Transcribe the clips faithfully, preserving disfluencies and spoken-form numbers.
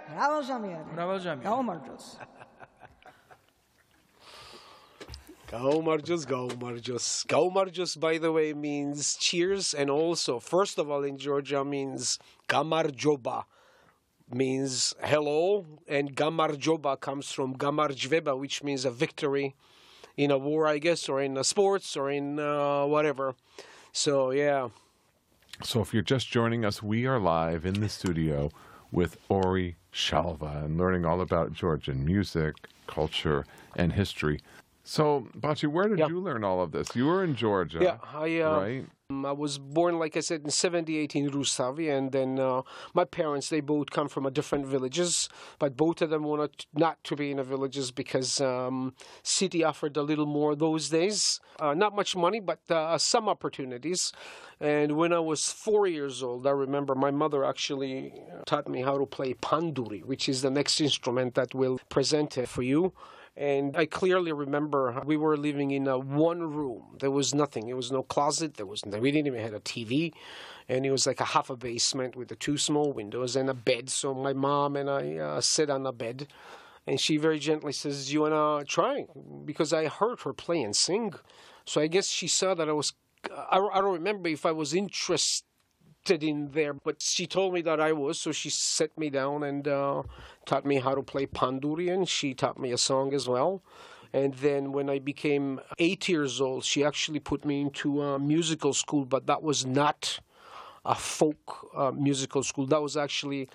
Ravalcamian. Ravalcamian. Gaumarcos. Gaumarcos, Gaumarcos. Gaumarcos, by the way, means cheers, and also, first of all, in Georgia, means Gamarjoba, means hello, and Gamarjoba comes from Gamarjveba, which means a victory in a war, I guess, or in a sports, or in uh, whatever. So, yeah. So if you're just joining us, we are live in the studio with Ori Shalva and learning all about Georgian music, culture, and history. So, Bachi, where did yeah. you learn all of this? You were in Georgia, yeah, I, uh, right? I was born, like I said, in seventy-eight in Rusavi, and then uh, my parents, they both come from a different villages, but both of them wanted not to be in the villages because um, city offered a little more those days. Uh, not much money, but uh, some opportunities. And when I was four years old, I remember my mother actually taught me how to play panduri, which is the next instrument that we'll present for you. And I clearly remember we were living in a one room. There was nothing. There was no closet. There was we didn't even have a T V, and it was like a half a basement with the two small windows and a bed. So my mom and I uh, sit on the bed, and she very gently says, "You wanna try?" Because I heard her play and sing. So I guess she saw that I was. I, I don't remember if I was interested in there, but she told me that I was, so she set me down and uh, taught me how to play panduri, and she taught me a song as well. And then when I became eight years old, she actually put me into a musical school, but that was not a folk uh, musical school. That was actually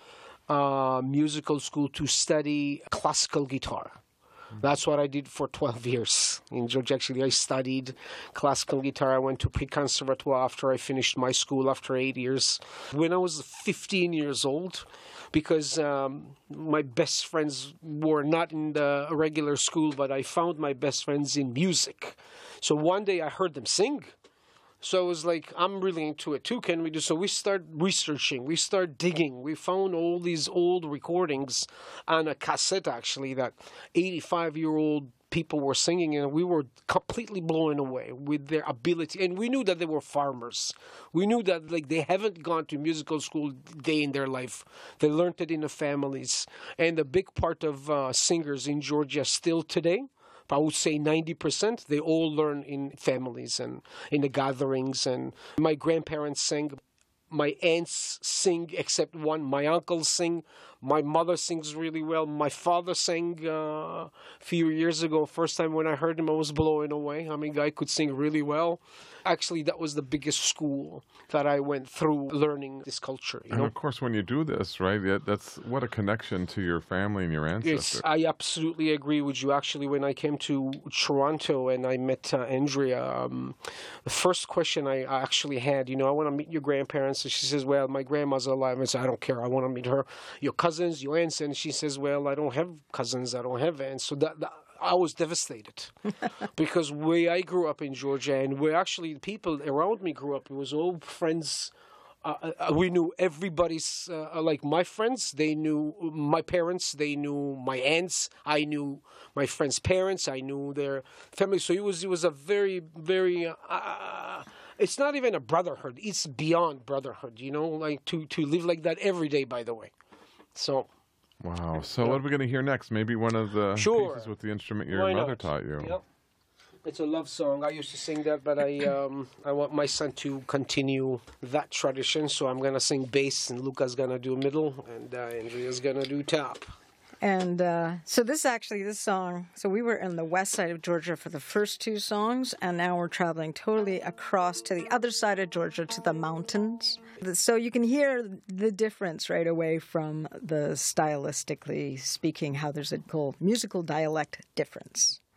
a musical school to study classical guitar. That's what I did for twelve years in Georgia. Actually, I studied classical guitar. I went to pre-conservatoire after I finished my school after eight years. When I was fifteen years old, because um, my best friends were not in the regular school, but I found my best friends in music. So one day I heard them sing. So it was like, I'm really into it too. Can we do so? We start researching. We start digging. We found all these old recordings on a cassette, actually, that eighty-five-year-old people were singing, and we were completely blown away with their ability. And we knew that they were farmers. We knew that like they haven't gone to musical school day in their life. They learned it in the families. And a big part of uh, singers in Georgia still today, I would say ninety percent, they all learn in families and in the gatherings. And my grandparents sang, my aunts sing, except one. My uncles sing. My mother sings really well. My father sang uh, a few years ago. First time when I heard him, I was blown away. I mean, guy could sing really well. Actually, that was the biggest school that I went through learning this culture. You and know? Of course, when you do this, right, that's what a connection to your family and your ancestors. Yes, I absolutely agree with you. Actually, when I came to Toronto and I met uh, Andrea, um, the first question I actually had, you know, I want to meet your grandparents. And she says, well, my grandma's alive. I said, I don't care. I want to meet her. Your cousins, your aunts. And she says, well, I don't have cousins. I don't have aunts. So that, that I was devastated because where I grew up in Georgia and where actually the people around me grew up, it was all friends. Uh, uh, we knew everybody's, uh, like my friends, they knew my parents, they knew my aunts, I knew my friends' parents, I knew their family. So it was, it was a very, very, uh, it's not even a brotherhood. It's beyond brotherhood, you know, like to, to live like that every day, by the way. So. Wow. So yeah. What are we going to hear next? Maybe one of the sure. pieces with the instrument your Why mother not? taught you. Yep. It's a love song. I used to sing that, but I um, I want my son to continue that tradition. So I'm going to sing bass, and Luca's going to do middle, and uh, Andrea's going to do top. And uh, so this actually, this song, so we were in the west side of Georgia for the first two songs, and now we're traveling totally across to the other side of Georgia, to the mountains. So you can hear the difference right away from the stylistically speaking, how there's a whole musical dialect difference.